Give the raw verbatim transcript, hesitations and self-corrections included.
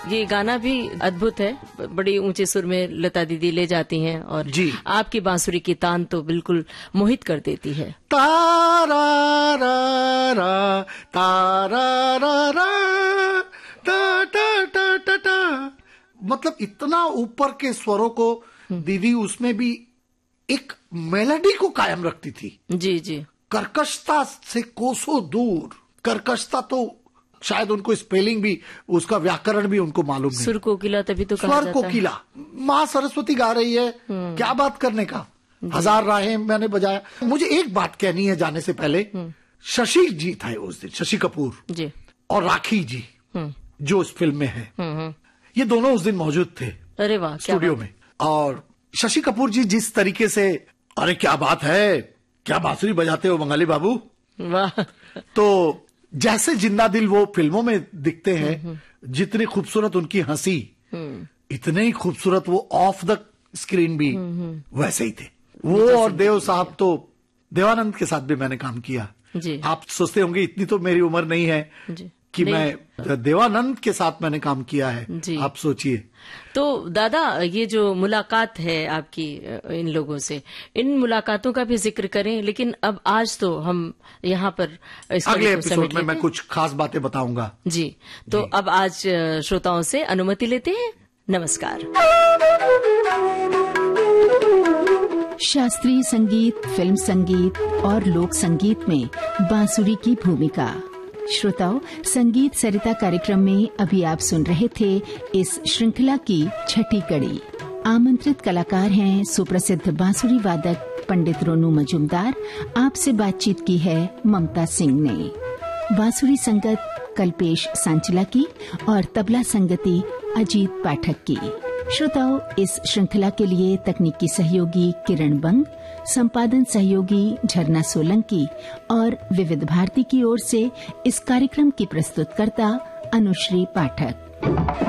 ये गाना भी अद्भुत है, बड़ी ऊंचे सुर में लता दीदी ले जाती हैं और जी। आपकी बांसुरी की तान तो बिल्कुल मोहित कर देती है। तारा रा रा तारा रा रा टा टा टा टा टा, मतलब इतना ऊपर के स्वरों को दीदी उसमें भी एक मेलोडी को कायम रखती थी। जी जी। कर्कशता से कोसों दूर, कर्कशता तो शायद उनको स्पेलिंग भी, उसका व्याकरण भी उनको मालूम नहीं। सुर कोकिला तभी तो कहा स्वर जाता है। कोकिला, माँ सरस्वती गा रही है, क्या बात करने का। हजार राहें मैंने बजाया। मुझे एक बात कहनी है जाने से पहले, शशि जी था उस दिन, शशि कपूर जी और राखी जी जो इस फिल्म में है, ये दोनों उस दिन मौजूद थे। अरे वाह, स्टूडियो में। और शशि कपूर जी जिस तरीके से, अरे क्या बात है, क्या बांसुरी बजाते हो बंगाली बाबू, वाह। तो जैसे जिंदा दिल वो फिल्मों में दिखते हैं, जितनी खूबसूरत उनकी हंसी, इतने ही खूबसूरत वो ऑफ द स्क्रीन भी वैसे ही थे वो। और देव साहब तो, देवानंद के साथ भी मैंने काम किया जी। आप सोचते होंगे इतनी तो मेरी उम्र नहीं है जी। कि मैं देवानंद के साथ मैंने काम किया है जी। आप सोचिए। तो दादा, ये जो मुलाकात है आपकी इन लोगों से, इन मुलाकातों का भी जिक्र करें, लेकिन अब आज तो हम यहाँ पर अगले एपिसोड में मैं कुछ खास बातें बताऊंगा। जी, तो जी। अब आज श्रोताओं से अनुमति लेते हैं। नमस्कार। शास्त्रीय संगीत, फिल्म संगीत और लोक संगीत में बांसुरी की भूमिका। श्रोताओं, संगीत सरिता कार्यक्रम में अभी आप सुन रहे थे इस श्रृंखला की छठी कड़ी। आमंत्रित कलाकार हैं सुप्रसिद्ध बांसुरी वादक पंडित रोनू मजूमदार। आपसे बातचीत की है ममता सिंह ने। बांसुरी संगत कल्पेश सांचला की और तबला संगति अजीत पाठक की। श्रोताओं, इस श्रृंखला के लिए तकनीकी सहयोगी किरण बंग, संपादन सहयोगी झरना सोलंकी और विविध भारती की ओर से इस कार्यक्रम की प्रस्तुतकर्ता अनुश्री पाठक।